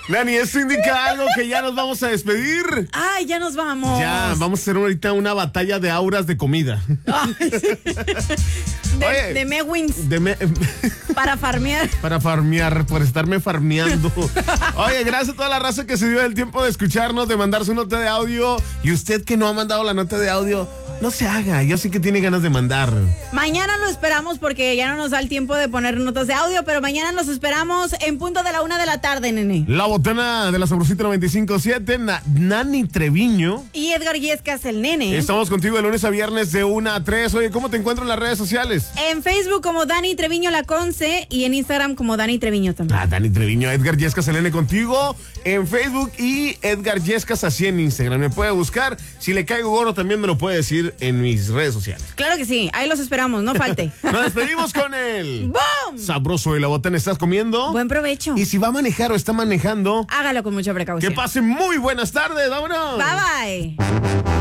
Dani, ¿esto indica algo que ya nos vamos a despedir? Ay, ya nos vamos. Ya, vamos a hacer ahorita una batalla de auras de comida. De Mewins. Para farmear. Para farmear, por estarme farmeando. Oye, gracias a toda la raza que se dio el tiempo de escucharnos, de mandar su nota de audio. Y usted que no ha mandado la nota de audio, no se haga, yo sé que tiene ganas de mandar. Mañana lo esperamos porque ya no nos da el tiempo de poner notas de audio, pero mañana los esperamos en punto de la 1 de la tarde, nene. La botana de la Sabrosita 95.7, Nani Treviño. Y Edgar Yescas, el nene. Estamos contigo de lunes a viernes de 1 a 3. Oye, ¿cómo te encuentro en las redes sociales? En Facebook como Dani Treviño La Conce y en Instagram como Dani Treviño también. Dani Treviño, Edgar Yescas, el nene contigo en Facebook y Edgar Yescas así en Instagram. Me puede buscar. Si le caigo gordo también me lo puede decir en mis redes sociales. Claro que sí, ahí los esperamos, no falte. Nos despedimos con el ¡Bum! sabroso de la botana. ¿Estás comiendo? Buen provecho. Y si va a manejar o está manejando, hágalo con mucha precaución. que pase muy buenas tardes. ¡Vámonos! Bye bye.